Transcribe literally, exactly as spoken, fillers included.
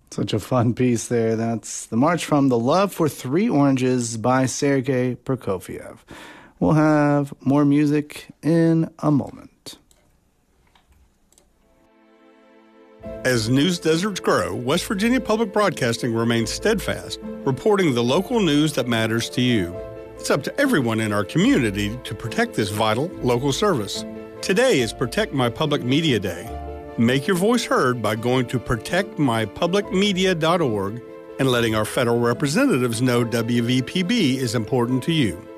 Such a fun piece there. That's the march from The Love for Three Oranges by Sergei Prokofiev. We'll have more music in a moment. As news deserts grow, West Virginia Public Broadcasting remains steadfast, reporting the local news that matters to you. It's up to everyone in our community to protect this vital local service. Today is Protect My Public Media Day. Make your voice heard by going to protect my public media dot org and letting our federal representatives know W V P B is important to you.